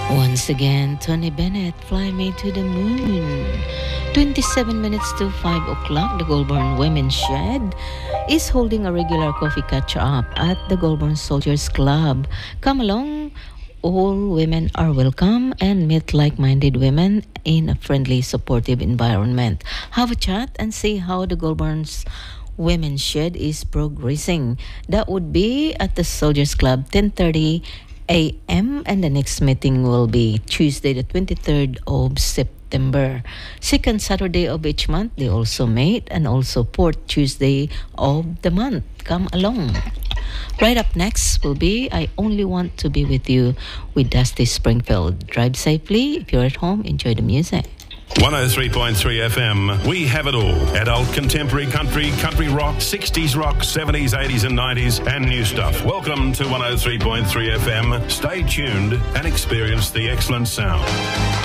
Once again, Tony Bennett, Fly Me to the Moon. 27 minutes to 5 o'clock, the Goulburn Women's Shed is holding a regular coffee catch-up at the Goulburn Soldiers Club. Come along, all women are welcome, and meet like-minded women in a friendly, supportive environment. Have a chat and see how the Goulburn's Women's Shed is progressing. That would be at the Soldiers Club, 10:30 a.m. and the next meeting will be Tuesday the 23rd of September. Second Saturday of each month they also meet, and also fourth Tuesday of the month. Come along. Right up next will be I Only Want to Be With You with Dusty Springfield. Drive safely. If you're at home, enjoy the music. 103.3 FM, we have it all. Adult, contemporary, country rock, 60s rock, 70s, 80s and 90s, and new stuff. Welcome to 103.3 FM. Stay tuned and experience the excellent sound.